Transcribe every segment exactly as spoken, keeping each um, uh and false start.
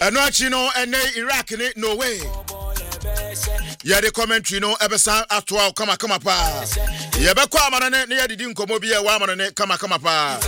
Eno achi no ene Iraq ni no way. Ya de commentary no ebesa atoa kama kama pa. Ye be kwa amana ne ye didi nkomo bi e wa amana ne kama kama pa.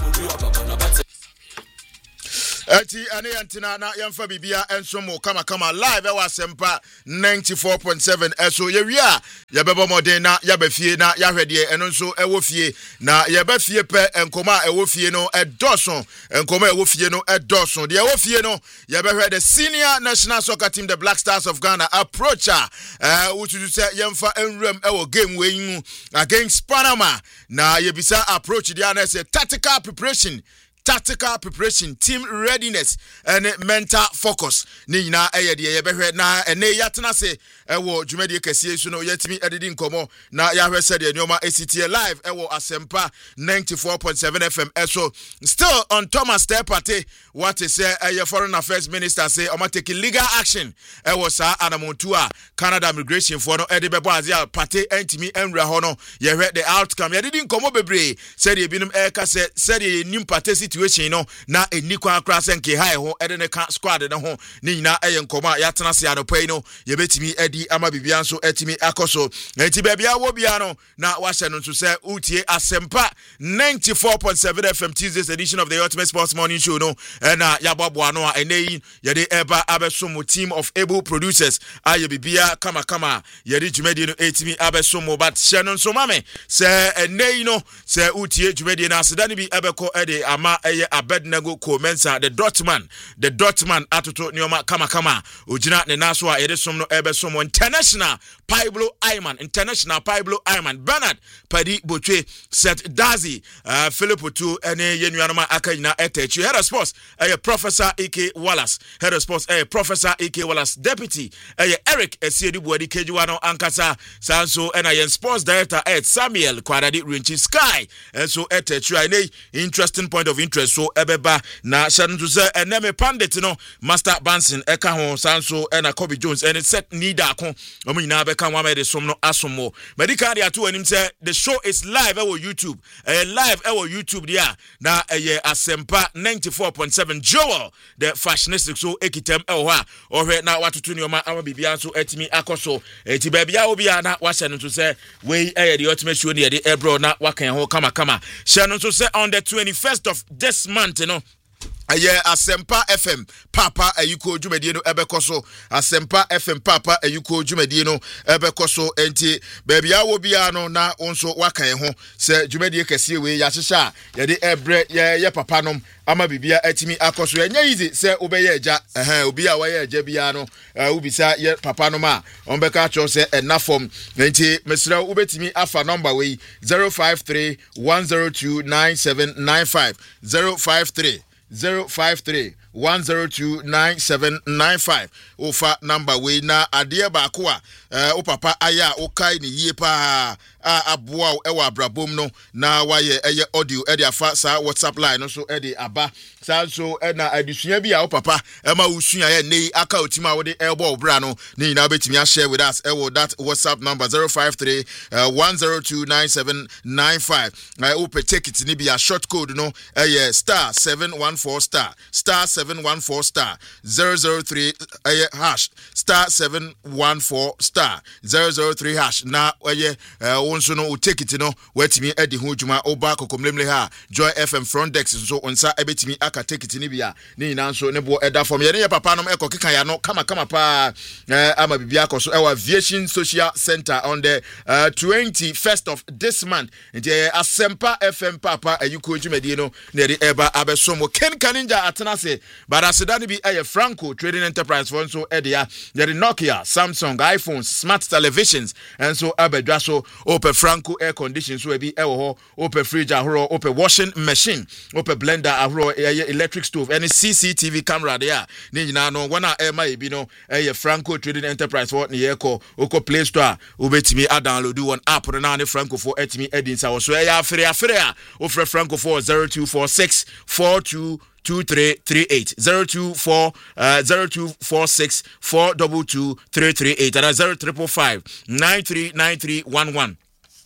Ati ane yantina na yamfa bibia ensomo kama kama live ewa sempa ninety-four point seven eso ye wia ye bebo modern na ya befie na ya hwede eno nso ewo fie na ye befie pe enkoma ewo fie no edoson enkoma ewo fie no edoson de ewo fie no ye behwe the senior national soccer team the Black Stars of Ghana approacher eh ututu se yamfa enwram ewo game we yin against Panama na ye bisa approach dia na say tactical preparation tactical preparation, team readiness, and mental focus. Ni na eye de ye behwe na ene yatena se ewo dwumade kese so no yatimi edidi nkomo na ya hwese de nyoma A C T A live ewo Asempa ninety-four point seven F M eso still on Thomas Step Party what is say uh, foreign affairs minister say o ma take legal action ewo sa anamontua Canada immigration for no ede bebo azia party entimi enwra ho no ye hwe the outcome ye didi nkomo bebre say de binum e ka say say de nim party situation no na enikwa akra senke hai ho ede ne ka squad ne ho ni nyina eye nkoma ya tena se anopai no ye betimi edi ama bibia nso etimi akoso enti bebia wo bia no na wahye no nso se utie Asempa ninety-four point seven F M Tuesday's edition of the Ultimate Sports Morning Show no na yabobo ano a eneyi ye de eba abesomo team of able producers aye bibia kama kama ye de dwumadi no etimi abesomo but hye no nso mame se eneyi no se utie dwumadi na aseda ne bi ebeko ede ama eye Abednego Komensa the Dotman the Dotman atoto nioma kama kama ogina ne naso a yede som no ebesomo international Pablo Ayman international Pablo Ayman Bernard Padi Botwe Set Dazi uh, Philip Tu ene yenuanoma akanyina etechi head of sports eh Professor E K Wallace head of sports eh Professor E K Wallace deputy eh Eric Esiedi Buadi Kejuano Ankasa Sanso ena yen sports director eh Samuel Kwadadi Rinchi Sky and so etechi ene interesting point of interest so ebeba na shantu se eneme pandit no Master Banson eka ho Sanso ena Kobe Jones and it set nida ko omo nyina beka wa me de som no asomo medical dia to anim say the show is live on YouTube eh live on YouTube dia na eh Asempa ninety-four point seven Joel the fashionistic so ekitem e ho a ohwe na watoto nioma ama bibia so etimi akoso eti babia obia na wahye no to say we eh the ultimate show ne de ebro na wakan ho kama kama hye no to say on the twenty-first of this month you know aye Asempa F M papa ayuko dwumadie no ebekoso Asempa F M papa ayuko dwumadie no ebekoso enti baabia wo bia no na onso wakan ho se dwumadie kese we ya hyehya ye de ebre ye ye papa nom ama bibia atimi akoso enya easy se obeye agya eh obi a waye agya bia no ubisa ye papa nom a onbeka cho se enafom enti mesra ubetimi afa number we zero five three one zero two nine seven nine five zero five three zero five three one zero two nine seven nine five ofa number we na ade ba ko a o papa aya o kai ni yie pa a aboa e wa brabom no na waye eye audio e de afa sa WhatsApp line no so e de aba sa so e na adusua bi a o papa e ma usua ye nei aka otima wo de elbow bra no ni na betimi a share with us e wo that WhatsApp number zero five three one zero two nine seven nine five na o pe take it ni bi a short code no e star seven one four star star seven one four star zero zero three uh, hash star seven one four star zero zero three hash na oye wonso no take it no wetimi edi ho dwuma oba kokomlemle ha Joy F M front desk so onsa ebetimi aka take it ni bia ni nyina nso ne bo eda form ye ne papa no ekokeka ya no kama kama pa ama bibia akoso ewa aviation social center on the uh, twenty-first of this month and Asempa F M papa ayuko dwumadie no ne de eba abesomo Ken Kaninja atena se but asedani bi aye Franco Trading Enterprise for so edia the Nokia, Samsung, iPhones, smart televisions and so abedwa so open Franco air conditions so be ewo ho open fridge ahoro open washing machine open blender ahoro electric stove any C C T V camera there ni nyina no wana e ma bi no aye Franco Trading Enterprise for ne yeko oko Play Store obetimi a download one app na ne Franco for etimi edin sa so ya afere afere a ofre Franco for zero two four six four two two three three eight zero two four uh zero two four six four double two three three eight and zero triple five nine three nine three one one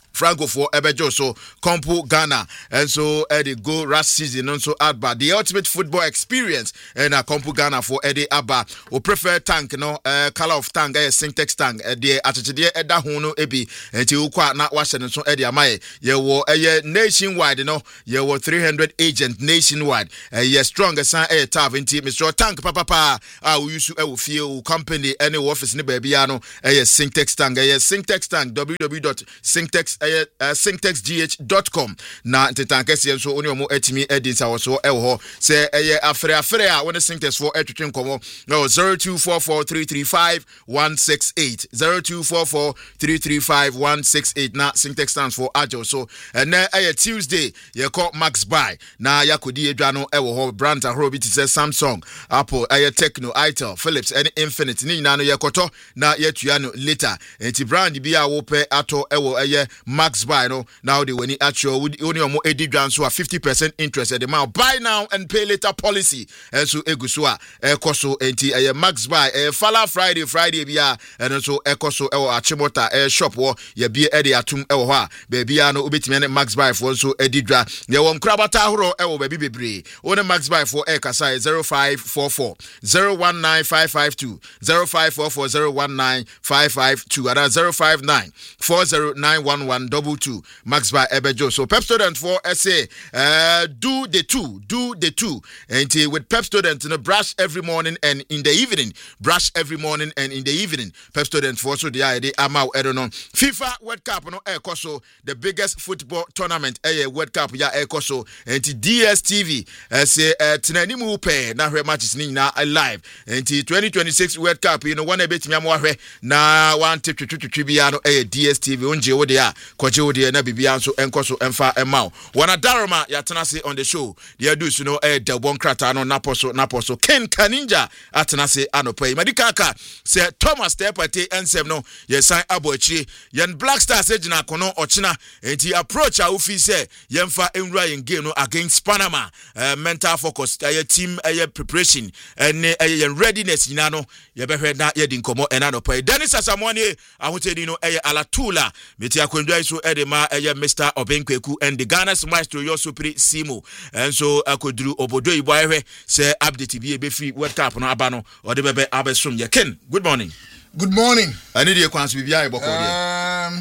Franco for Ebejo so Kompu Ghana and so Eddie go last season and so Abba the ultimate football experience and a Kompu Ghana for Eddie Abba or prefer tank no uh, color of tank a syntax tank the atchide Edda Hono Ebi and you quite not watching so Eddie Amaye ye wo a nationwide no ye wo three hundred agent nationwide a ye strong as a tough in team Mister Tank Papa pa I will use to feel company any office ni baby ano a syntax tank a syntax tank w w w dot syntax Uh, syntax g h dot com na ntetanke so oni omo etimi edit awo so e ho se eye afre afre a woni syntax for etwetwe nkomo no zero two four four three three five one six eight zero two four four three three five one six eight na syntax stands for agile so and na eye Tuesday ye call Max Buy na yakodi edwa no e ho brand ahoro bi say Samsung, Apple, eye Tecno, Itel, Philips and Infinite ni na no ye koto na ye tua no later enti brand bi a wo pe ato e wo eye Max Buy no now they when it actual only omo edi dwan so fifty percent interest at the amount buy now and pay later policy and so egusua e koso enti e Max Buy e Fala Friday Friday bia and so e koso e wo achimota e shop wo ye bia e de atum e wo ho a be bia no obetimi ne Max Buy for so edi dwa ye wo nkrabata horo e wo be bebre one Max Buy for e kasa zero five four four zero one nine five five two zero five four four zero one nine five five two and zero five nine four zero nine one one double two Max Buy Ebejo. So Pep Student for essay uh do the two do the two and uh, with Pep Student you know, brush every morning and in the evening brush every morning and in the evening Pep Student for so the idea amount I don't know FIFA World Cup no air koso the biggest football tournament eh World Cup ya air koso and D S T V uh, say uh tinani mu pe na hwe matches ni na live and twenty twenty-six World Cup you know one bit me amwa na one tip twitwi bia no eh D S T V onje wo de a kwaje de na bibia so enkoso emfa emao wana daroma ya tenase on the show they do you know eh the bon krata no naposo naposo Ken Kaninja atenase anopai madikaka say Thomas Tepate ensem no ye sign abochi yen Black Stars agina kono ochina enti approach a ofi say yemfa enwura yen game no against Panama uh, mental focus uh, team uh, preparation and uh, yen readiness ina no ye behwe na ye di nkomo enanopai Dennis Asamwani ahotedi no eh alatula meti akwendwa so ede ma eye Mister Obenkweku and the Ghana's maestro Yosupri Simo and so akodru obodo ibo ahwe say update bi e be free World Cup no aba no o de bebe abesom ye Ken good morning. Good morning. Ani de kwanso bibia e boko de. Um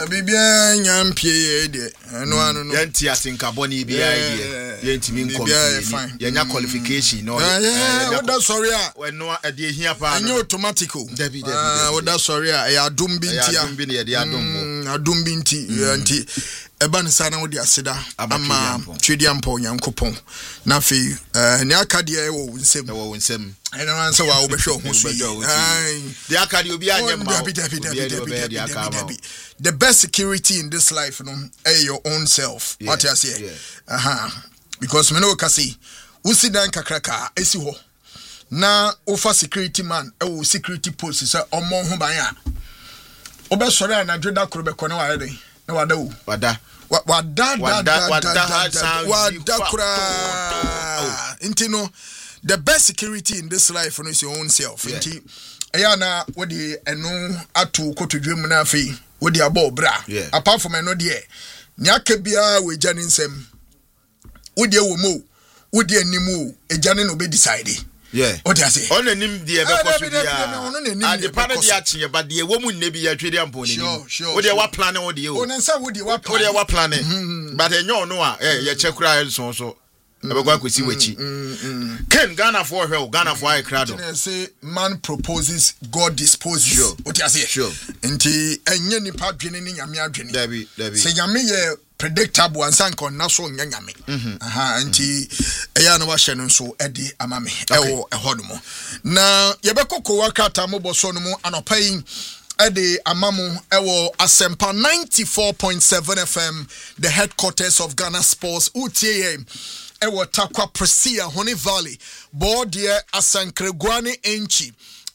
bibia nyampie de. No anu no. Yanti atinka boni bia de. Yentimi nkom. Ye nya qualification no. Yeah, what that sorry a. We no e de hia pa. Enye automatic o. Dabi dabi. Ah, what that sorry a e adum bi ntia. Adum bi ne de adum bo. Adum bi nti. Yanti eba ne sana wo de aseda ama twedi ampo nyankopon. Na fe eh ne akade e wo nsem. Wo nsem. And I answer why we show the the best security in this life, you know, is your own self. Yeah, what I say, yeah. Uh-huh. Because me know kasi usi dan kakraka esi ho. Na offer security man, e security post say omo ho ban a. Obe sori na dweda kro be kono wa re. Na wada wo. Wada. Wada wada wada wada kra. Intino the best security in this life is your own self. Yeah. Inti ayana what the eno atu koto dwem na afei what the abo bra. Yeah. Apart from eno de nyaka bia we jani nsem wo de wo mo wo de animu e jani no be decide. Yeah. What you say? On anim de e be koso bia. And the part de achi but the wo mu nne bi ya twede ampo ni. Sure, sure. Wo de wa plan wo de o. Ona nsa wo de wa plan. Wo de wa plan. But enyo no a eh ye chekura so so. Mm-hmm. Ken Ghana for her, Ghana for I crowd. Say man proposes, God disposes. Sure. What you say? Sure. Enti enye ni pa dwene ni nyame adwene. Debi, debi. Say nyame ye predictable and sanko na so nyame. Aha, enti eya na wa hye no so edi amame. Ewo ehɔ no mo. Na ye be kokko wakata mo boso no mo anopai Ede Amamu Ewo Asempa ninety-four point seven F M, the headquarters of Ghana Sports. U T A Ewo Takwa Presia Honey Valley. Board dear Asankre Guane Enchi.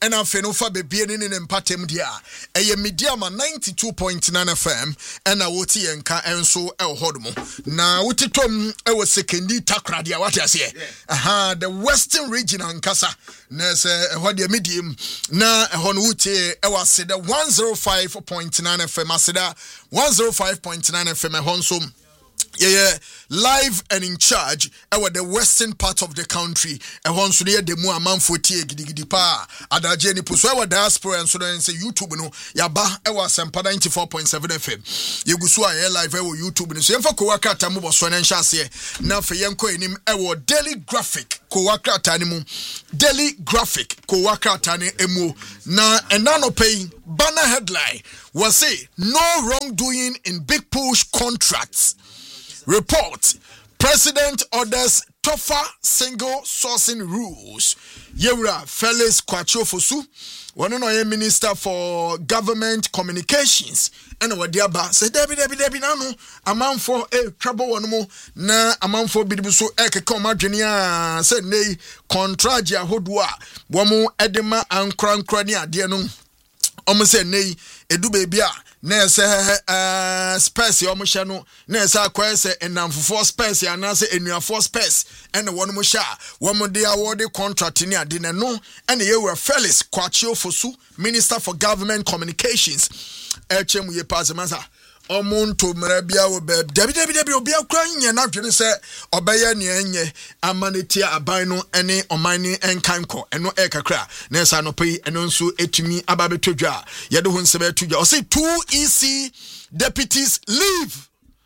and afi no fa bebie ne ne mpatem dia eye media ma ninety-two point nine F M and a woti enka enso e hodomo na wotitom e wo sekendi takra dia what ase aha the western region ankasa na se e hode medium na e ho no wuti e wase the one oh five point nine F M aseda one oh five point nine F M e honso yeah, yeah, live and in charge over the western part of the country. And once they the more amount for tea gidi pa adaje ni puso our diaspora and so then say YouTube no yaba ewa sempa ninety-four point seven F M. Yegusu a live ewa YouTube no so yemfa ko wakata mo bo so na nhase na fe yenko enim ewa daily graphic ko wakata ni mu daily graphic ko wakata ni emu na enano paying banner headline was say no wrongdoing in big push contracts. Report, President orders tougher single sourcing rules. Yewra Felix Kwachofosu, one of our Minister for Government Communications, and what diaba say Debbie Debbie Debbie Nano, amount for a trouble one more, na amount for Bidibuso Eke Comagenia, said nay, contragia hodua, Wamo Edema and Cran Crania, dear no, almost say nay, edu baby. Na se eh space o mo hye no na se akwa se enamfo space ya na se enuafo space ene won mo hye wo mo de award contract ni ade ne no ene ye were Felix Kwachofosu, Minister for Government Communications e chem ye pass masa omonto mrabia wo be dabi dabi dabi obi akwa nye na dwene se obeye ne enye amanetia aban no ene omani enkanko eno e kakra na sa no pay eno nso etumi ababetodwa ye de ho nsebe etodwa o say two E C deputies leave,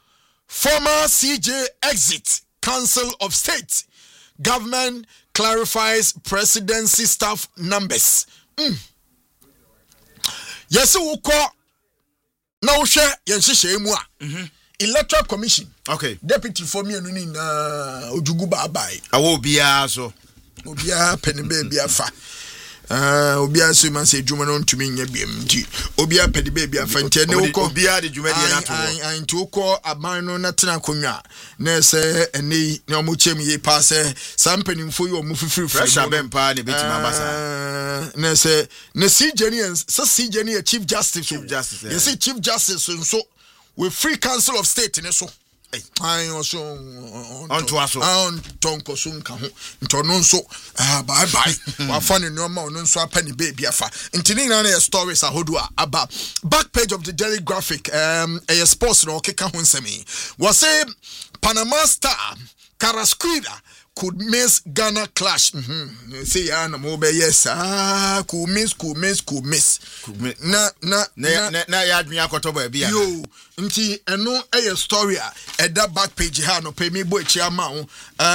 former C J exit, Council of State, government clarifies presidency staff numbers. mm. Yes uko na wo hwe yenhyehyɛ mu a mhm Electoral Commission, okay, deputy for me no ni na ojugu babai awo bia so obia penebe bia fa ah obia so man say dwuma no ntumi nya biem ti obia pede bia fa nte ne uko obia de dwuma de na to an nti uko aban no na tena konwa na se eni ne omo chem ye pa se sampanimfo yo mu fifiri fresh abempa ne betima basa na se na C J N so C J N Chief Justice Chief Justice you see Chief Justice so with Free Council of State ne so I also on to us on tonko so nka ho ntono nso ah bye bye wa fa ne no ma ono nso apa ne baby afa ntini na na stories ahodo a aba back page of the Daily Graphic um a sports no keka ho nsemi was say Panama star Carrasquilla could miss Ghana clash. Mm-hmm. Say ya na mo be yes ah could miss could miss could miss na na na na ya adwen akoto ba bia yo nti eno a story a that back page ha no pay me boy chiama ho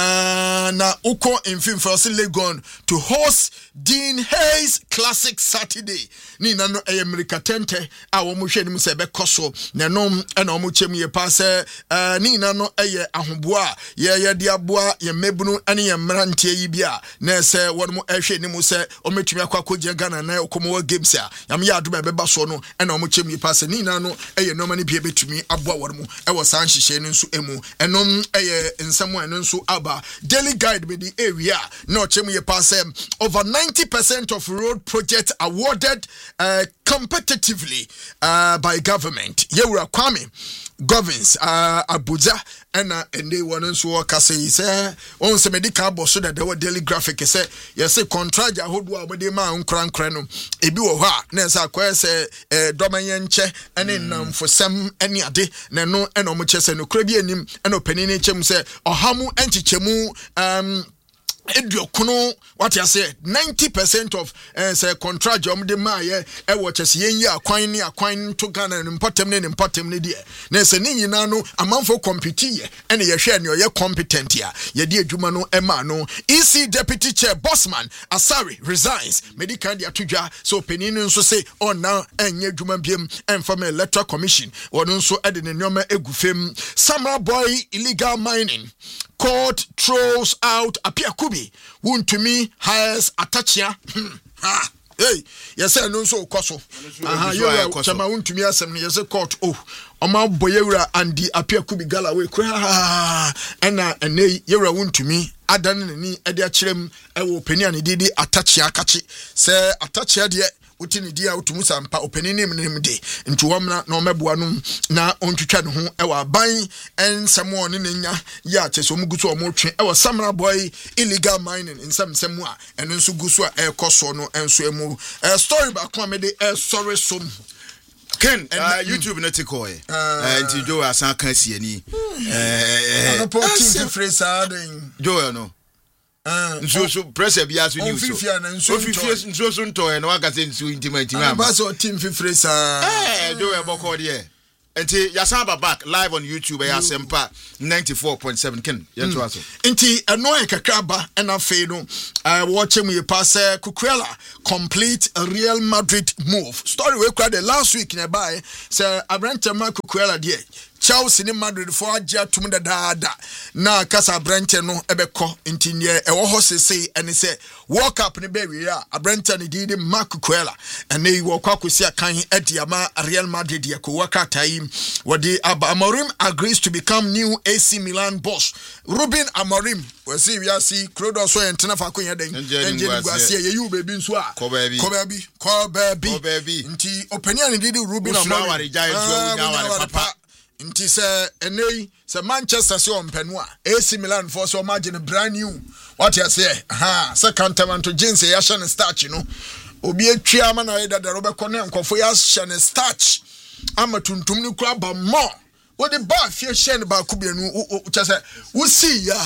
uh, na uko infimfo se Legon to host Dean Hayes Classic Saturday ni na no e America tente a wo mo hwe ni se be koso na no e na wo chem ye pass uh, ni na no e ahoboa ye ye de aboa ye mebunu ane ye mrantie yi bia na se won mo ehwe ni mo se o metumi akwa koje Ghana na okomo games a yam ya adoma be ba so no e na wo chem ye pass ni na no e ye no mani bia betumi aboa won mo e wo san hihye ni nso emu enom e ye nsemo eno nso aba daily guide be the area no chem ye pass over ninety percent of road projects awarded uh, competitively uh, by government. Yewura Kwame governs uh, Abuja and uh, and they want to work as he say on some medical boss so that the Daily Graphic say yes say contract ya hodu abode ma nkran nkran no ebi wo ha na say akwa say eh domayen che ene nam for some any ade na no eno mo che say no kra bi anim eno panini chem say ohamu enchichemu um Ediokuno, what you say, ninety percent of uh, say contract jom de ma ye e watches yen ya kwan ni akwan to Ghana and importem ne importem ne de na se ni nyina no amanfo compete ye ene ye hwe ne ye competent ya ye de adwuma no e ma no E C deputy chair Bossman Asari resigns medical de atudwa so penin nso say on now enye adwuma biem emfa me electoral commission wono nso e de ne nyoma egufem Summer Boy illegal mining court throws out Apia Kubi won to me hires Atachia ha hey yes no so koso aha you chama won to me asem yes court oh oma boyewura and the Apia Kubi gala we kra ena ene yewura won to me adan ne ni e de akyerem e wo opani ne didi atachia kachi se atachia de utini dia utumu sampa opani ne nim de nti wamna na omeboa no na ontwetwa ne ho e wa ban ensemo ne nya ya cheso muguso omotwe e wa samra boy illegal mining nsem semu a eno nso guso a e koso no enso emu e story ba kwa me de e sorry som Ken, uh, YouTube not to call it. And Joe, I can't see any. Uh, Joe, no. So, so press a bias with you. So, if you so soon to and work as in so intimate. I'm also Team Fifresa. Eh, Joe, about Cordier. Until Yasamba back live on YouTube, I Sempa ninety-four point seven. Ken, yes, also. Inti annoy Kakraba and a Fedo. I watch him with pass Cucurella complete a Real Madrid move. Story we cried the last week nearby. Sir Abranta Cucurella, dear. Chelsea ni Madrid for aja tumda dada na kasa Abranta no ebeko intinye e wo hose sei ene se World Cup ni be wi a Abranta ni didi Marc Cucurella ene wo kwa kwesi akan edi ama Real Madrid ye ko waka time wodi Amorim agrees to become new A C Milan boss. Ruben Amorim we see we see Krodo so entena fa ko yeden engine guasie ye you baby nso a ko baby ko baby ko baby ko baby nti opinion ni didi Ruben Amorim papa nti se enei se Manchester se ompenu a A C Milan for so imagine brand new what you say ha se Cantamanto jeans ya hye ne starch no obi atwa ama na yeda da robe kone nkofo ya hye ne starch ama tuntum ni kura ba mo wodi ba fie hye ne ba kubie no ucha se wusi ya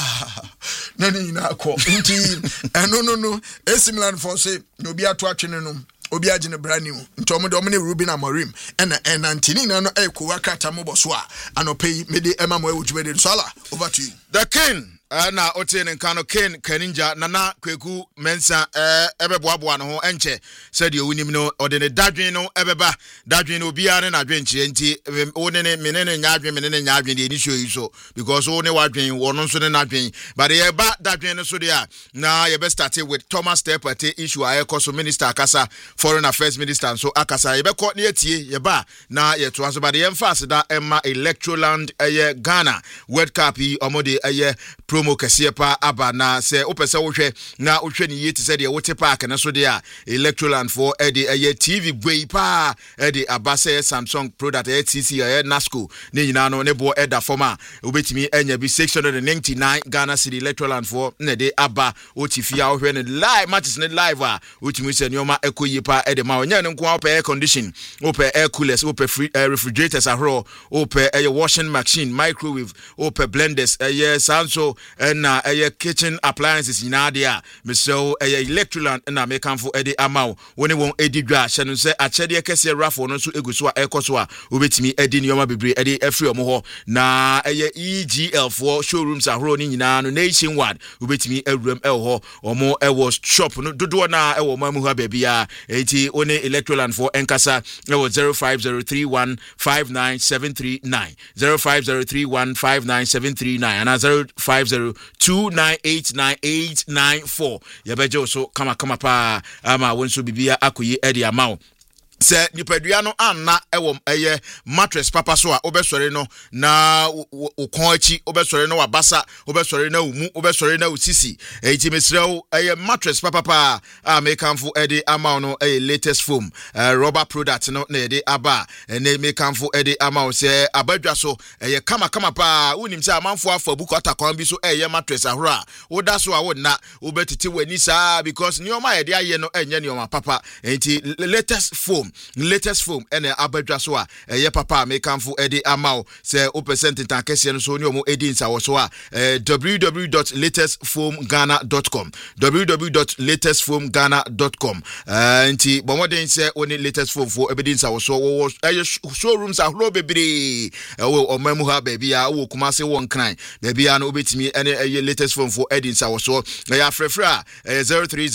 na ni na akọ nti eno no no A C Milan for say no obi ato atwene no obi agene brand new ntomo de omne Ruben Amorim ena enantini na no eko wakata moboso a anopai mede ema mo ewujubede so ala over to you the king na otin nkano ken kaninja nana kweku mensa eh ebeboaboa no ho enche said you winim no ode ne dadwen no ebeba dadwen no bia ne nadwen nche nti one ne menene nyaadwen menene nyaadwen de ni show yi so because one wadwen wono so ne nadwen but ye ba dadwen no so de a na ye be start with Thomas Tepate issue a ekoso minister akasa foreign affairs minister so akasa ye be ko ne atie ye ba na ye to aso but ye mfase da emma electroland eye Ghana World Cup yi omode eye promo kese pa aba na se opese wo hwe na wo hwe ni yeti se de wote park na so de a Electroland for e de eye T V gwe pa e de abase Samsung product e T C e Nasco ne nyina no ne bo e da forma obetimi enya bi six hundred ninety-nine Ghana City Electroland for ne de aba otifia wo hwe ne live matches ne live a otimi se nyoma ekoyi pa e de ma onya ne nko air condition ope air coolers ope free uh, refrigerators ahro ope eye washing machine microwave ope blenders eye sanso na eye kitchen appliances nyina de a meso eye Electroland na mekanfo ede amaw woni won edi dwa hye no se achede kese rafo no so eguso a ekoso a obetimi edi nyoma bebre ede afri omo ho na eye E G L for showrooms ahro ni nyina no nationwide obetimi awuram e ho omo e was shop no dodo na e wo mamu ha ba bia enti oni Electroland for enkasa e wo zero five zero three one five nine seven three nine zero five zero three one five nine seven three nine and zero five zero two nine eight nine eight nine four yabejo so kama kama pa ama wonso bibia akoyi edi amaw se nipadua no anna ewo eye mattress papa so a obesore no na ukon achi obesore no wabasa obesore na umu obesore na usisi eti mesrew eye mattress papa pa a mekanfo ede amaw no eye latest foam uh, rubber product no na ede aba ene mekanfo ede amaw se abadwa so eye kama kama pa unim se amanfo afabu kwata kwan bi so eye mattress ahora woda so a wonna obetiti wani sa because nioma ede aye no enye nioma papa enti latest foam latest foam ene abadwa so a eye papa mekanfo ede amaw se o percent tankese no so ni omo edi nsa wo so a w w w dot latest foam ghana dot com w w w dot latest foam ghana dot com enti bomoden se oni latest foam for ebedi nsa wo so wo showrooms ahlo bebre wo omamu ha bebia wo kumase won kran bebia no obetimi ene eye latest foam for edi nsa wo so ya frefra zero three zero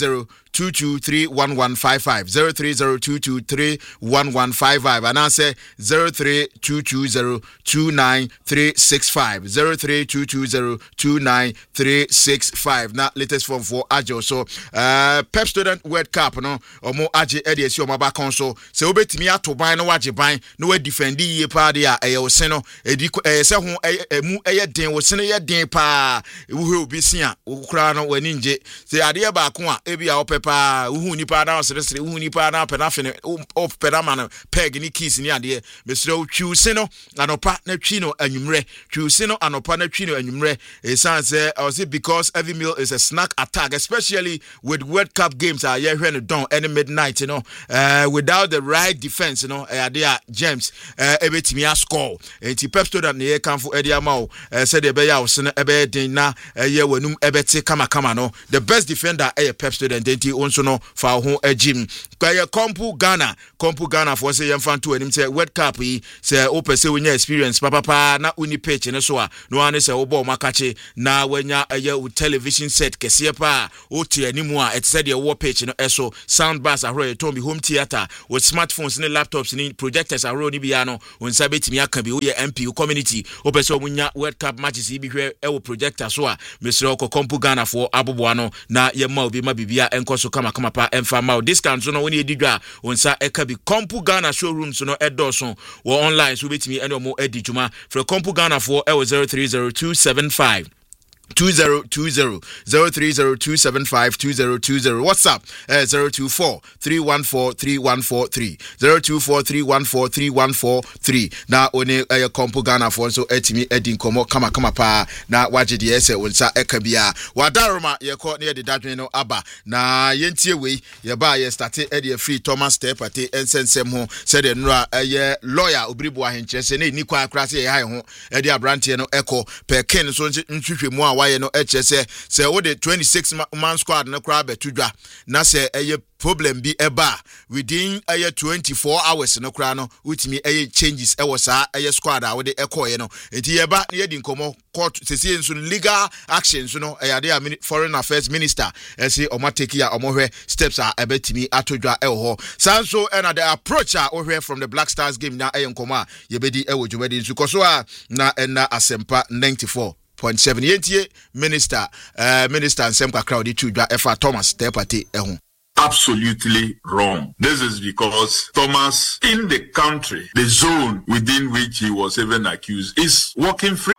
two two three one one five five zero three zero two two three one one five five and I say zero three two two zero two nine three six five zero three two two zero two nine three six five. Now latest form for Ajo. So uh Pep Student World Cup no omo Aje e dey si omo ba kon so se obetimi ato ban no waje ban no we defend ye pa dey a e wo se no e di e se ho emu e den wo se no ye den pa wo he obi si a wo kura no wani nje se ade ba ko a e bi a opepa wo hu nipa na sere sere wo hu nipa na pena fe o peda man peg ni keys ni ade mesre wo twi se no anopa na twi no anwumre twi se no anopa na twi no anwumre e san say I say because every meal is a snack attack, especially with World Cup games are here when done any midnight, you know, uh, without the right defense, you know, uh, they are James uh ebetimi a score and Pep Student ne kan for Eddie Amao said the beya was ebe din na ye wanum ebete kama kama no the best defender eh Pep Student denti onso no fa ho agim kwa Kompu Ghana Kompu Ghana for say yemfa to anim say World Cup yi say opese wonya experience papa pa na uni page ne so a no ane say obo makache na wanya eh television set kese pa o tie animu a et said the war page no eso sound bars ahro to be home theater with smartphones ni laptops ni projectors ahro ni bia no onsa betimi aka bi wo ye M P community opese wonya World Cup matches bi hwe e wo projector so a mesro ko Kompu Ghana for aboboa no na ye ma obi ma bibia enkoso kama kama pa emfa ma discount so no woni edidwa onsa eka bi Kompu Ghana showroom so no edoso wo online so betimi ene mo edijuma for Kompu Ghana for e zero three zero two seven five two zero two zero zero three zero two seven five two zero two zero. WhatsApp uh, zero two four three one four three one four three zero two four three one four three one four three. Now only a Kompu Ghana for so etimi edin komo kama kama pa na waje de ese wonsa ekabia wadaroma ye ko ne de dadwen no aba na yentie we ye ba ye start e de free Thomas Step ate ensensem ho said the nra ye lawyer obribo ahenkyese ne ni kwa akra se ye hai ho e de abrante no eko per ken so ntwehwe mu a why no H S A say what the twenty-six man squad no crab betudwa na say a problem be eba within a twenty-four hours no cra no utimi a changes e was a squad a we ekoye no enti eba na yedi nkomo court say so legal actions no e ade foreign affairs minister e say o mateki a omohwe steps a ebetimi atodwa e ho sanso and the approach a ohwe from the Black Stars game na e nkomo a yebedi e wo dwumadi nsu koso a na na asempa ninety-four point seven yentie minister uh, minister Nsemka crowd to Efa Thomas Tepati ehun. Absolutely wrong. This is because Thomas in the country, the zone within which he was even accused, is working free.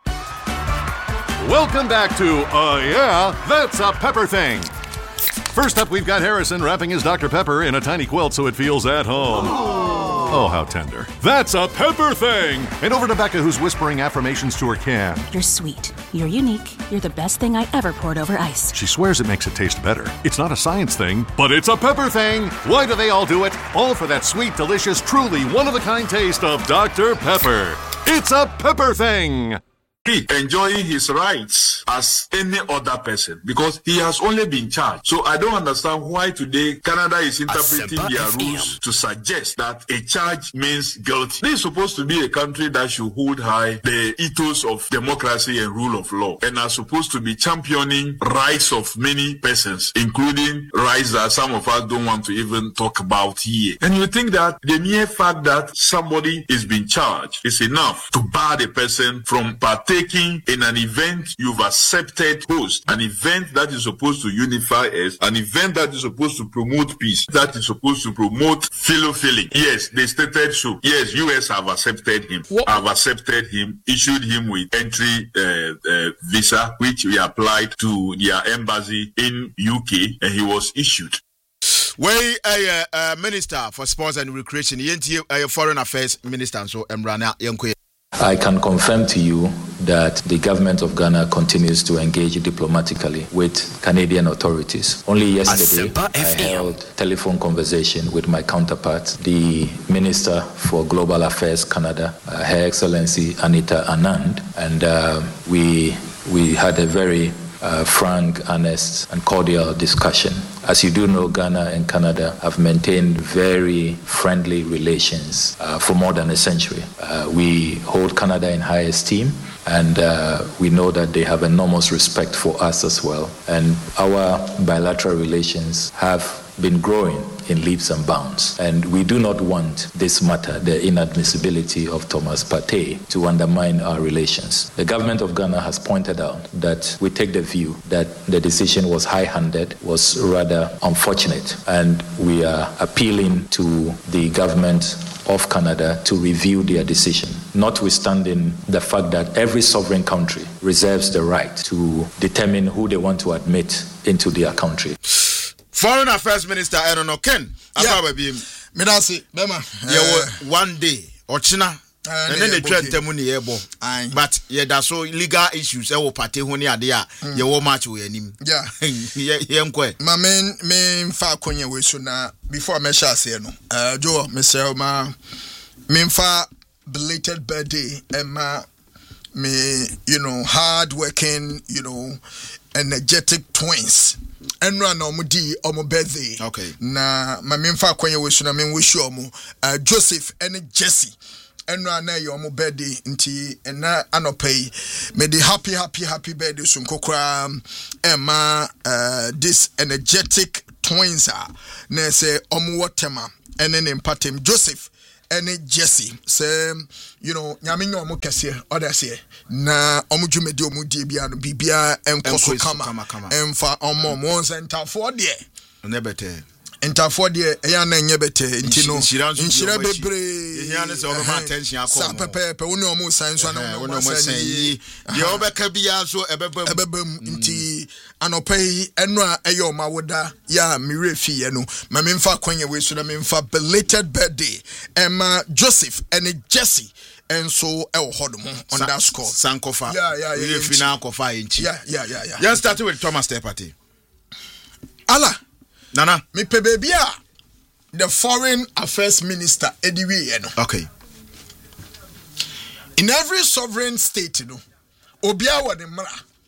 Welcome back to uh yeah, that's a Pepper thing. First up, we've got Harrison wrapping his Doctor Pepper in a tiny quilt so it feels at home. Oh, how tender. That's a Pepper thing! And over to Becca, who's whispering affirmations to her can. You're sweet. You're unique. You're the best thing I ever poured over ice. She swears it makes it taste better. It's not a science thing, but it's a Pepper thing! Why do they all do it? All for that sweet, delicious, truly one-of-a-kind taste of Doctor Pepper. It's a Pepper thing! Enjoying his rights as any other person because he has only been charged. So I don't understand why today Canada is interpreting their rules to suggest that a charge means guilty. This is supposed to be a country that should hold high the ethos of democracy and rule of law and are supposed to be championing rights of many persons, including rights that some of us don't want to even talk about here. And you think that the mere fact that somebody is being charged is enough to bar the person from partaking Taking in an event you've accepted host, an event that is supposed to unify us, an event that is supposed to promote peace, that is supposed to promote fellow feeling. Yes, they stated so. Yes, U S have accepted him. What? Have accepted him, issued him with entry uh, uh, visa, which we applied to their embassy in U K, and he was issued. Way a uh, minister for sports and recreation, a foreign affairs minister, so Emrana Yankwe. I can confirm to you that the government of Ghana continues to engage diplomatically with Canadian authorities. Only yesterday, I held a telephone conversation with my counterpart, the Minister for Global Affairs Canada, uh, Her Excellency Anita Anand, and uh, we we had a very Uh, frank, honest, and cordial discussion. As you do know, Ghana and Canada have maintained very friendly relations uh, for more than a century. Uh, we hold Canada in high esteem, and uh, we know that they have enormous respect for us as well. And our bilateral relations have been growing in leaps and bounds. And we do not want this matter, the inadmissibility of Thomas Partey, to undermine our relations. The government of Ghana has pointed out that we take the view that the decision was high-handed, was rather unfortunate, and we are appealing to the government of Canada to review their decision, notwithstanding the fact that every sovereign country reserves the right to determine who they want to admit into their country. Foreign Affairs Minister Aaron Oken, yeah, baby, me that's it, Bema. Yeah, one day or China. And then they try to tell me but yeah, that's so legal issues. I will party when you are there. You will match with him. Yeah, yeah, my main main fa konye we so na before I measure say no. Uh, Joe, Mister Ma, main fa belated birthday, Emma, me, you know, hard working, you know, energetic twins. And run on mudi on my birthday. Okay. Na my main fa konye we so na me wish you mo Joseph and Jesse. And na your mo birthday nti na anopay may the happy happy happy birthday so nkokra Emma uh, this energetic twins are na say omo watema and then empatem Joseph and Jesse say you know nyame nyo omo kese others here na omo dwumedi omo die bia no bibia enkoso kama emfa omo mo center for there na better Entafo de eya na enye bete nti no inshira bebre ehia ne se o ma attention akọ sa pepe pe woni o mo san so na woni o mo san yi de o beka bia so ebebam ebebam nti anopai eno a eyo ma woda ya mirefi ye no ma memfa kwanya we so na memfa belated birthday Emma Joseph and Jesse and so el hodomo on that score sankofa yeah yeah yeah we final kofa enchi yeah yeah yeah yeah just started with Thomas Partey ala Nana, me pe baby the foreign affairs minister Ediwe no. Okay. In every sovereign state, you know, obia wa de mra.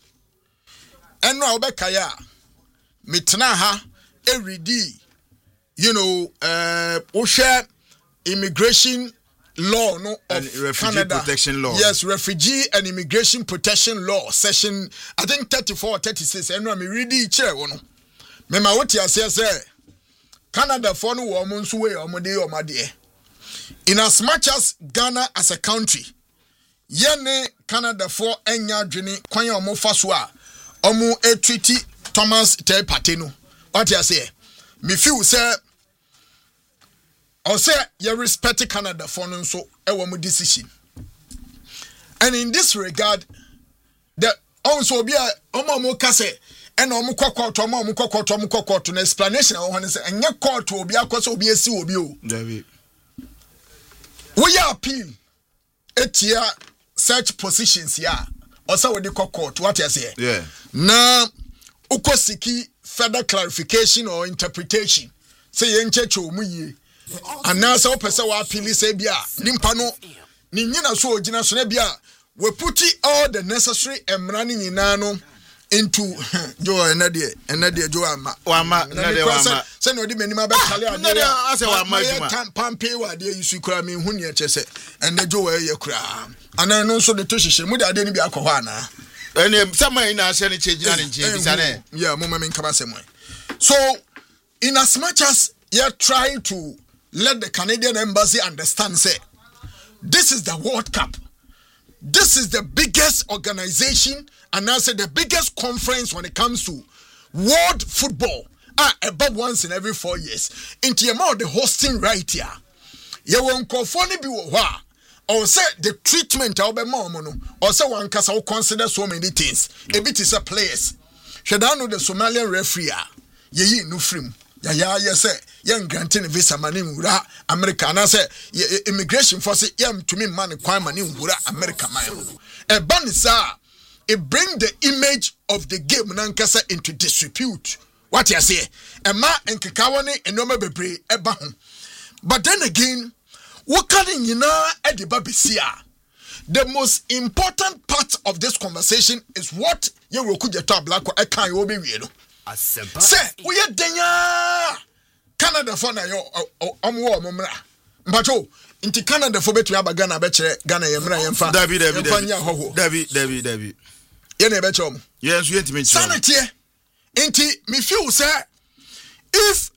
Eno obekaya me tena ha everyday. You know, uh ohwe immigration law no of and refugee Canada. Protection law. Yes, refugee and immigration protection law section I think thirty-four or thirty-six. Eno me read it chair no. Mema woti ase say Canada for no wo mo nso we o mo de o ma de in as much as Ghana as a country yene Canada for enya dwene kwan o mo fa so a o mo etreat Thomas Partey no what you say me feel say o say you respect Canada for no nso e wo mo decision and in this regard the also be a o mo ka say and no mukoko to mo mukoko to mukoko to explanation I want to say enye court obi akoso obi esi obi o David we appeal etia such positions ya osa we dey court what you say yeah na ukosiki further clarification or interpretation say ye ncheche omu yie anasa o pese wa appeal say bia nimpa no ni nyina so ogina so na bia we put all the necessary emra ni nyina no into Joe enade enade Joe ama wama enade wama se no di menima be kale ade enade ase wama juma pampe wa de yisu kura me hu ne chese enne Joe ye kura anan no so de to hihye mu de ade ni bi akọ ho ana ene sama ina ase ne chejina ne nche bisa ne yeah mo me nkaba semwe so in as much as you're trying to let the Canadian embassy understand say this is the World Cup, this is the biggest organization and I say the biggest conference when it comes to world football. Ah, about once in every four years. Into amount the hosting right here. You won't conform be wa. Or say the treatment of the mono. Or say one case will consider so many things. A bit is a place. Should I know the Somalian referee? Ye no frame. Ya ya ya say young granting visa money wura America and I say immigration force yam to me man kwa money wura America man. E banisa it bring the image of the game nankasa into disrepute. What you say? Emma and Kakawane and Noma Bebre Ebahum. But then again, what can you know at the Babisia? The most important part of this conversation is what you will could talk black or I can't be real. Say, we are Denya Canada for na yo omwo omra. Mpacho inti Canada for betu abagana bechere Ghana yemra yemfa. David David David David David. Ye na beche om. Yes, we intimate. Sanity. Inti me feel say if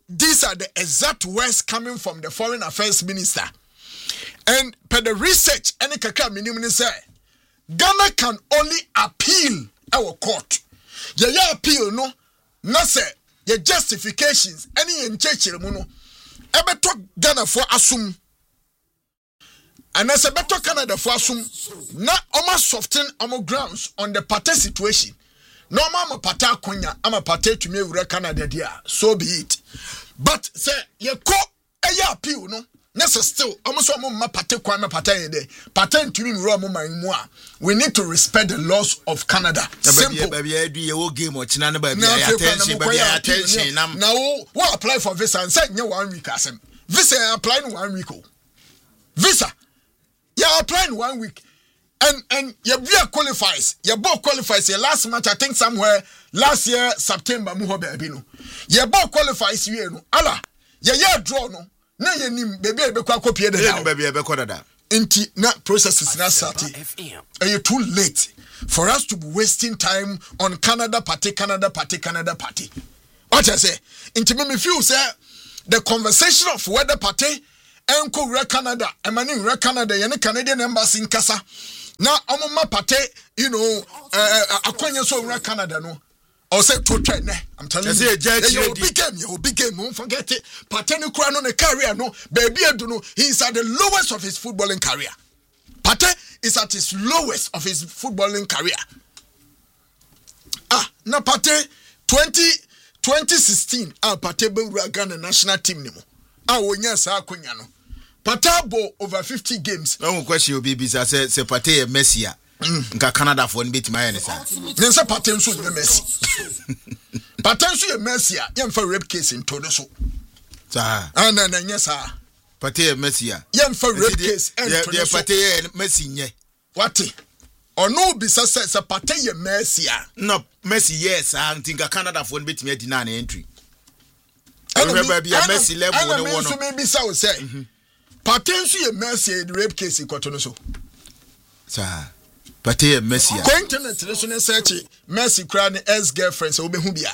these are the exact words coming from the foreign affairs minister. And per the research, any kakra minimum say Ghana can only appeal our court. Yeah, yeah, appeal no. Na say your justifications any in church no. Ebe to Ghana for assume. And as a better Canada for assume na oma soften omo grounds on the party situation. No mama pata konya ama party to me wura Canada dia. So be it. But say ye ko eya appeal no. Nessa still almost ma party kwa ma party de. Party to me wura mo man mu a. We need to respect the laws of Canada. Simple. Baby I do your game or china baby attention baby attention nam. Now what apply for visa and say nye one week asem. Visa apply in one week. Visa. You apply in one week. And and your beer qualifies. Your ball qualifies. Your last match, I think somewhere last year, September, muho baby no. Your ball qualifies you no. Allah, your year draw no. Na ye nim baby ebe kwa copy the now. Baby ebe kwa da. Inti na processes na started. And you're too late for us to be wasting time on Canada party, Canada party, Canada party. What I say? Inti me feel say the conversation of whether party enko re Canada, emani re Canada, yene Canadian embassy in Kasa. Na omoma party, you know, uh, akwanya so re Canada no. Or say to try ne. I'm telling you. You big game, you big game. Don't forget it. Party no crown on a career no. Baby I don't know. He's at the lowest of his footballing career. Party is at his lowest of his footballing career. Ah, na Party twenty sixteen. Ah, Party be Ghana national team nimo. Ah, wonya sa akonya no. Patabo over fifty games. No question you be say say Party Messi a. Nka Canada for nbet my any sa. Nensa Party nso ye Messi. Party nso ye Messi a ye mfa rape case into do so. Sa. Ah na na nya sa. Party Messi a. Ye mfa rape case into do so. Party Messi nye. What? Ono bi say say Party ye Messi a. No Messi yes ah nka Canada for nbet me deny na entry. Remember be a Messi level no one. So maybe say o say. Party nso ye Messi the rape case ikoto no so. Sa. Party Messi. Ko internet national search Messi kra ne ex girlfriend so obehu bia.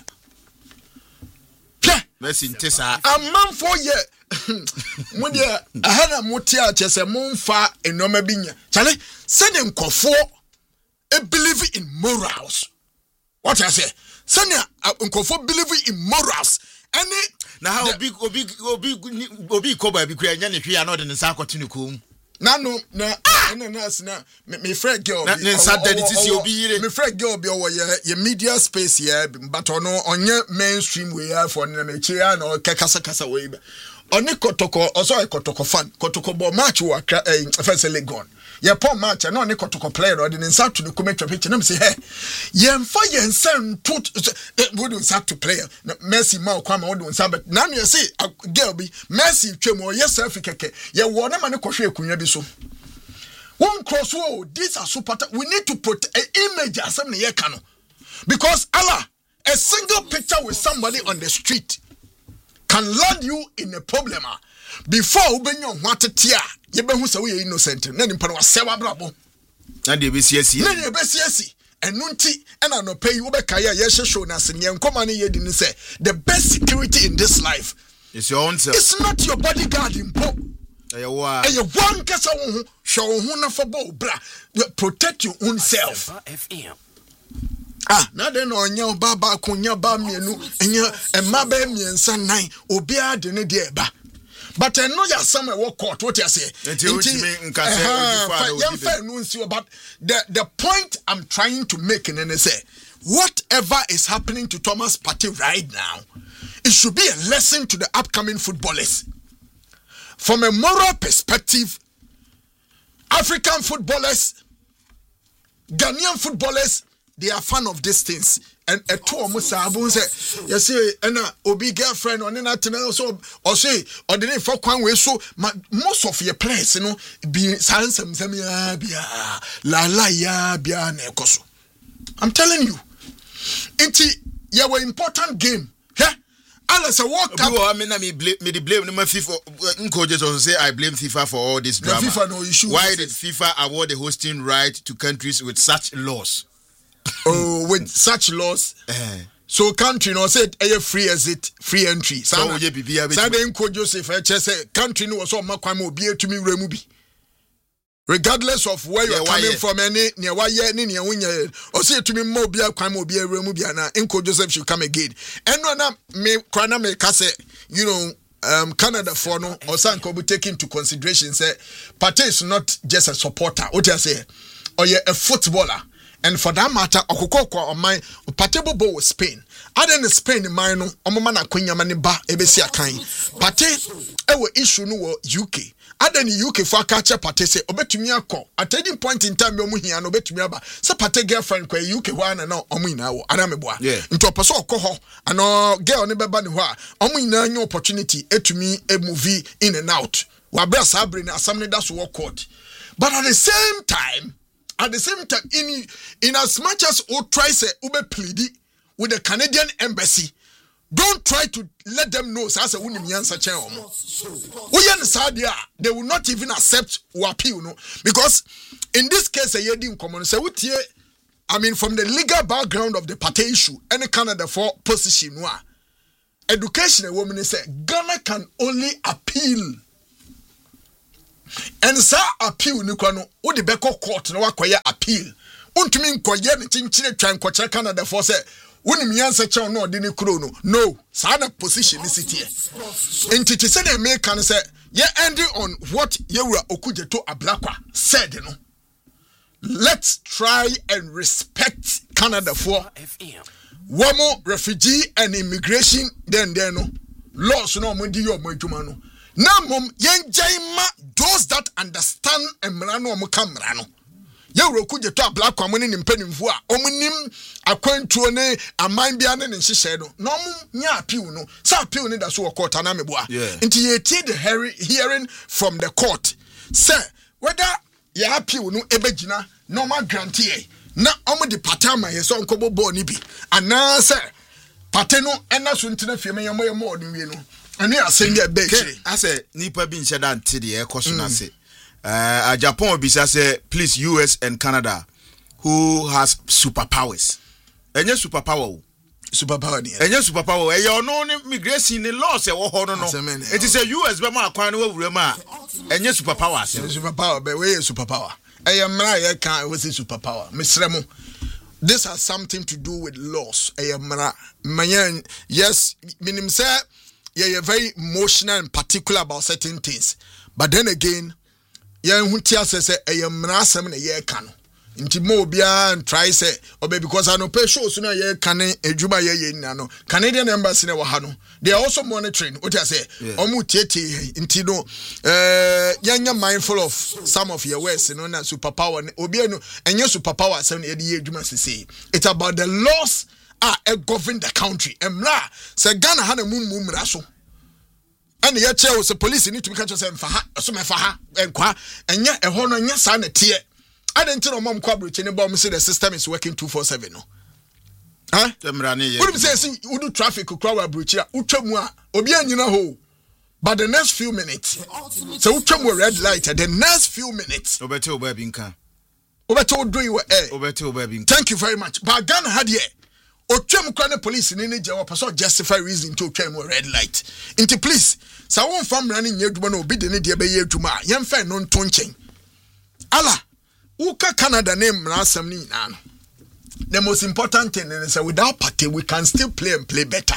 Pia Messi ntesa. Amman for ye. Mo dia ahana moti a chese mo mfa enoma binya. Chale send nkofo e believe in morals. What I say? Send nkofo believe in morals. Any na how obi obi obi obi koba bi kra nya ne hwe ya na de nsa akotinu kom. Na no na na na na me friend girl na nsa daddy tisi obi yire me friend girl bi owo ye ye media space here but ono onye mainstream we here for na me chia na kekasa kasa we be oni kotoko oso kotoko fan kotoko bo match wa eh first Legon ye pon match na oni kotoko player odi nsa to the comment picture na me say hey ye mfa ye nsa put we do nsa to player Messi ma kwa ma we do nsa but na me say girl bi Messi twem o ye self keke ye wo na ma ne kohwe akunwa bi so one cross wall these are super we need to put an image as some ye kano because Allah a single picture with somebody on the street can land you in a problem before ubenyo hwatetia ye behu se we innocent na nimpa no sewa brabo na de be siesi na de be siesi enu nti na no pay wo be kaya ye hwehwe na se ne nkoma ne ye di ni say the best security in this life is your own self. It's not your bodyguard impo Eye wa eye one kasa wo hu hwe wo hu na for bo bra protect your own self. Ah, na de no nya ba ba konya ba mienu enya emma ba miensa nan obi ade ne de eba but eno ya some e work court what you say until me nka say ojifa but the the point I'm trying to make in any say whatever is happening to Thomas Partey right now it should be a lesson to the upcoming footballers from a moral perspective. African footballers, Ghanaian footballers, they are fan of these things. And a two almost say, you see, and a obi girlfriend or not also, or say, or the name for one way. So, most of your players, you know, be handsome, la la ya, bia nekoso. I'm telling you, it's your important game. Yeah. Unless a World Cup. I mean, I mean, blame me. The blame no FIFA. Coaches also say I blame FIFA for all this drama. The FIFA no issue. Why did FIFA award the hosting right to countries with such laws? Oh, with such laws, uh, So country no said a free exit, free entry. So ye bibia be. Sada Nko Joseph I just say country no so makwan mo bia tumi remu bi. Regardless of where you're coming from, any near why ye ni near wunya or say to me mo bia kwan mo bia remu bia na Nko Joseph should come again. And no na me kwana me ka say, you know, um Canada for no or Sanko be taken into consideration say Partey is not just a supporter. What you say? Or ye a footballer. And for that matter, okoko on my Partey bobo with Spain. Other than Spain, my no, omama na kwenya mani ba ebesi akan. Partey ewe issue no wo U K. Other than U K for catch Partey say obetumi akọ. At any point in time, omu hia no obetumi aba. Say Partey girlfriend kwa U K wa na na omu ina wo. Ana meboa. Nti opeso okọ ho. Ano girl ne beba ne ho a omu ina nya opportunity etumi e movie in and out. Wa bra sabre na asamne da so court. But at the same time, At the same time, in in as much as O try say ube plead with the Canadian embassy, don't try to let them know as a winning answer channel. They will not even accept or appeal, no, because in this case, a year common say with here, I mean, from the legal background of the Partey issue, any Canada for position, education, a woman say Ghana can only appeal. And sa appeal ni kwa no o de beko court na wakoya appeal untumi nkoye ne chinchire twan koche Canada for say woni miyansa che no de ne kuro no no sa na position ni sitie entity say the American say ye ending on what Yewura Okujeto Ablakwa said no. Let's try and respect Canada for womo refugee and immigration then then no laws no mo di yo mo adwuma no. Now, mom, yen jaima those that understand emrano omo kamrano. Yewura Okujeto Ablakwa mo ne mpanimfo a omo nim akwantuo ne aman bia ne nhyehyɛ no. Na omo nya appeal no. Sa appeal ne da so court na meboa. Nti ye tie the hearing from the court. Say whether ye appeal no ebegina normal grantee na omo de patama ye so nkobo bo ni bi. Ana say Partey no ena so ntina fie me yamo yamo odin wie no. Ani asem ya bekire ase nipa bi nche da nte de e koso na se uh Japan obisa say please U S and Canada who has superpowers enye superpower o superpower ni enye superpower e yo no ni migration ni laws e wo ho no no it is a U S be ma akwan no wawura ma enye superpower ase superpower be we superpower e ye mra ye kan we say superpower misremo. This has something to do with laws e ye mra manyan yes minim say yeah, you're very emotional and particular about certain things. But then again, yeah, huntia says a mrasam na ye can. Inti mo bia and try say, or because I know pay shows na ye can a juba ye no Canadian embassy na wahano. They are also monitoring what I say. Omu tete inti no uh you're mindful of some of your words, you know, na superpower obi no and your superpower seven eighty ye juma say. It's about the laws ah e govern the country emra se Ghana ha na mum mum raso and ye che o police need to be catch say mfa ha so me fa ha enkwa enya e ho no nya sa na tie adenti no mom kwa broche ne bom say the system is working two four seven no huh emra ne ye we say say we do traffic kwa wa broche a utwamu a obi anyina ho but the next few minutes so utwamu red light the next few minutes obete oba bi nka obete odo yi eh obete oba bi nka. Thank you very much. But Ghana had here otwam kwa ne police ni ne je wa person justify reason to otwam red light into please sa won fam ran nya adwuma na obi de ne de be ye adwuma yem fa no nto nchen ala uka Canada name na asam ni na no. The most important thing is that without Partey we can still play and play better.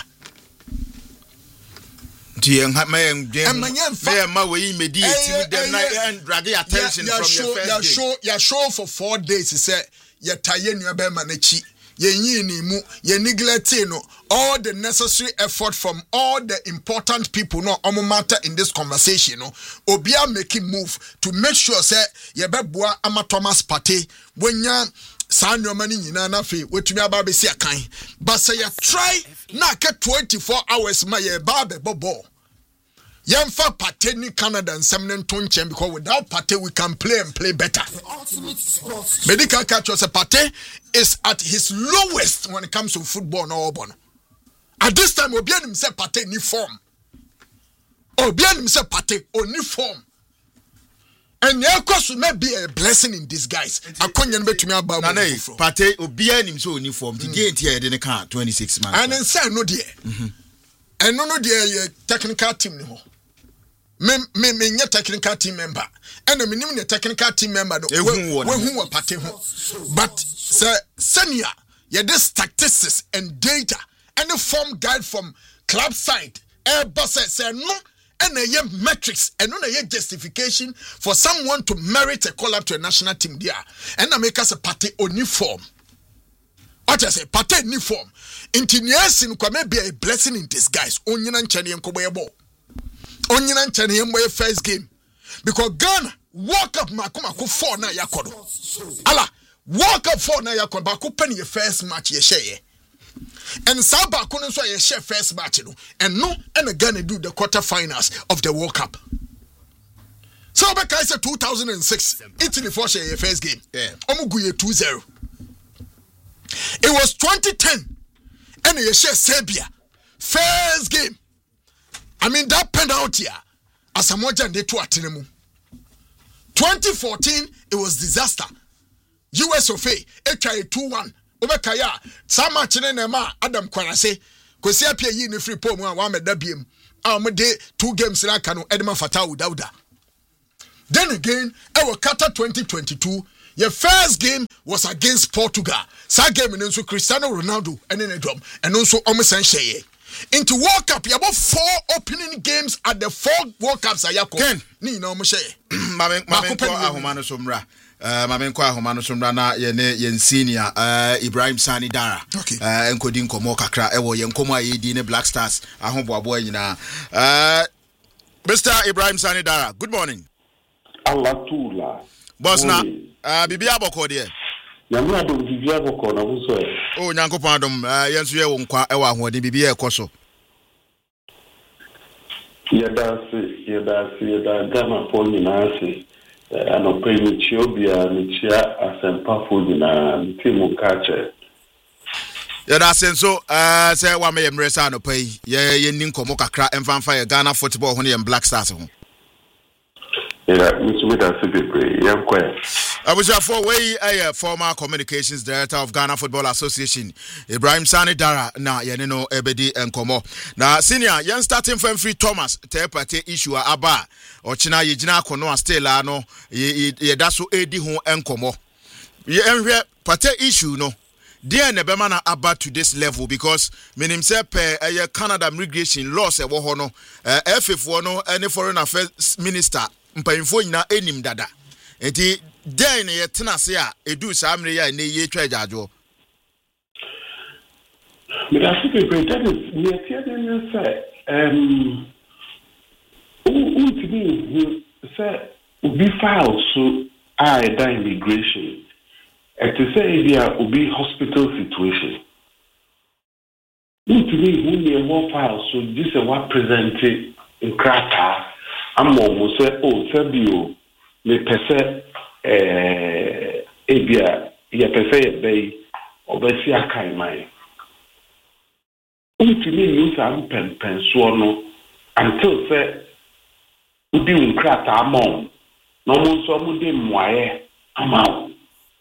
Yen ha ma yen dem ma we mediate with them na and drag attention from your first ya show ya show for four days he said ya taye nua be ma na chi yen ni mu ye neglect no all the necessary effort from all the important people no omo matter in this conversation no obia making move to make sure say ye beboa ama Thomas Partey wonya sa nyoma ni nyina na fe wetumi aba be si akan but say you try na ka twenty-four hours ma ye ba be bobo yemfa Partey ni Canada nsem ne ntonchen because without Partey we can play and play better. Medical catch say Partey is at his lowest when it comes to football no obono. At this time obianim say Partey ni form. Obianim say Partey oni form. And your course may be a blessing in disguise. I couldn't bet to me about Nane, Pate, Obia him so uniform. The game here didn't count twenty-six months. And then say no dear. And no no dear technical team no. Me me me nye technical team member. And the minimum technical team member no. We who were Pate ho. But sir senior, yeah this statistics and data and the form guide from club side. Airbus say no. And a metrics and no a justification for someone to merit a call up to a national team there. And I make us a party uniform. What I say, party uniform. Intinias in may be a blessing in disguise. Onyan and Chani and Kobayabo. Onyan and Chani and my first game. Because Ghana walk up Makumako four na yakodo. Allah, walk up four na yakodo. Baku penny your first match ye share. And Saba couldn't say a share first match, and no, and again do the quarterfinals of the World Cup. So back I said two thousand six, Italy for share first game. Yeah, Omuguye two zero. It was twenty ten, and a share Serbia first game. I mean that penalty here, as a moja and they two atinemu. twenty fourteen, it was disaster. U S of A, H I two one. Obekaya sama chine nema Adam Kwanase kwesi apia yi ni free pom a wa meda biem a mo de two games na ka no Edema Fatau Dauda. Then again our Qatar twenty twenty-two your first game was against Portugal. Sa game no so Cristiano Ronaldo ene ne drum and also omo san sheye into World Cup you about four opening games at the four World Cups ayako Ken ni na omo sheye mamen mamen ko ahoma no somra. Uh, mamen kwa ahoma somra na ye ne ye senior uh, Ibrahim Sani Dara okay. uh, enkodi nkomo kakra ewo ye nkomo ayedi ne Black Stars ahoboabo nyina uh, Mister Ibrahim Sani Dara, good morning. Allah tula boss na uh, bibi aboko de nyamna do bibi aboko na buso e oh nyankopon adom uh, yenso ye wo nkwa ewo ahode bibi e koso yeda se yeda se yeda gama poli na se ano pe mi chiobia mi chia asempa fodi na timu kache yeda senso uh, say wa me yemresa no pay ye ye nin komo kakra emfanfa ye Ghana football ho ne Black Stars ho. Yeah, Mister Wida Sibibre, yeah, quite. I was your four way a former communications director of Ghana Football Association, Ibrahim Sani Dara, na yenino ebedi enkomo. Na senior, yen starting from free Thomas, te pate issue aba, or china yijina kono stela no, ye daso edi hu enkomo. Ye enwe pate issue no. Dear Nebemana about to this level because meaning say per a Canada migration laws e wo ho no, F F one no any foreign affairs minister mpanyimfo nyina enim dada enti den ne yetena se a edu samre ya ne ye twa jajo me da se pe that is me tie den say um u timi say ubi file so I da immigration et to say dia ubi hospital situation u timi hu ne wo file so this is what presented in Krata Amo mo say oh sabio me pese eh ebia ya pese be obesi akai mai untimi ni sam pen pen so no until say udi unkrata amon no mo so mo de mwaye ama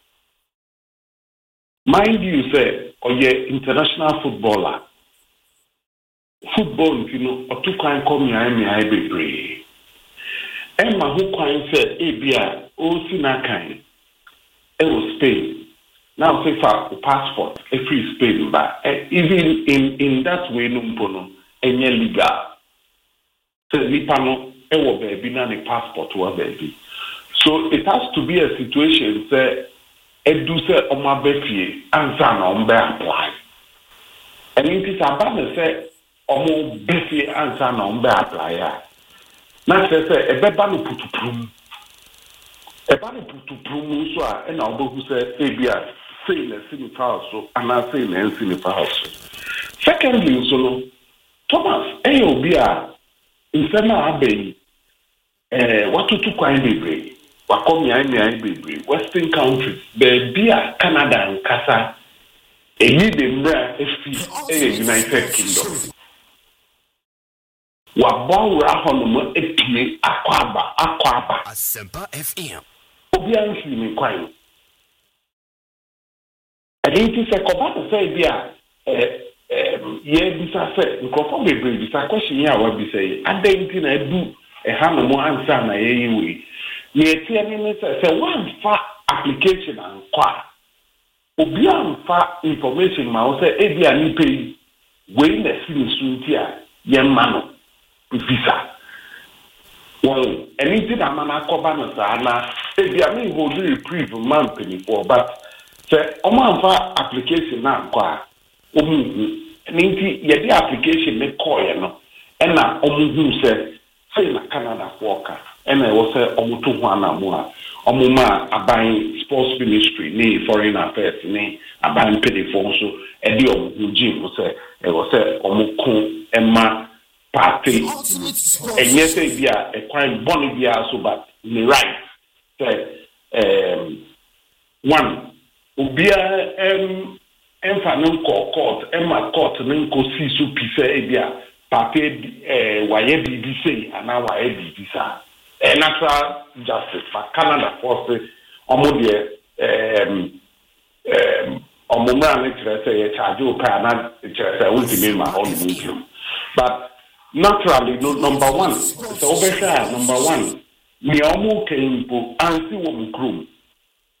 mind you say oye international footballer football you know otukan come ya me ai bebre Emma who can say Abia O Sinakan it was Spain. Now say for passport a free Spain but uh, even in, in that way no mpono enye legal. So nipano ewo baby na the passport wa baby. So it has to be a situation say edu say oma befie ansa na ombe apply. And it is about say omo befie ansa na ombe apply. Na say say ebeba no putuprum eba no putuprum so a na obohu say ebia say na sini so ana say na sini so secondly so no Thomas e obi a insema abei eh watutu kwan bebre wakomi ai ai bebre western countries be a Canada and Kasa e need the mra efi e United Kingdom wabawra honom etumi akwaba akwaba Asempa F M obi ansi mi kwan adinti se koba se bia eh eh ye bisa se nkrofo bebre bisa question ya wa bisa yi adinti na edu e ha no mo ansa na ye yiwe ne etie ni se se one fa application ankwa obi amfa information ma o se e bia ni pay we na sinisunti a ye mano visa well anything that man akoba no sana e bia me hold reprieve man penny for but say o man fa application na kwa o mu nti ye the application me call ye no e na o mu hu say say na Canada for ka e na wo say o mu to ho na mu a o mu ma aban sports ministry ni foreign affairs ni aban penny for so e di o mu jim wo say e wo say o mu kun e ma party and yes bia a crime bonny bia so but me right say um one ubia em emfa court emma court nko si so pise bia party eh waye bibi say ana waye bibi sa eh natural justice for Canada force omo de um um omo na ne kire say e charge o pa na kire say ultimate ma all muslim but naturally no number one so obesha number one me omo kempo ansi wo mukrum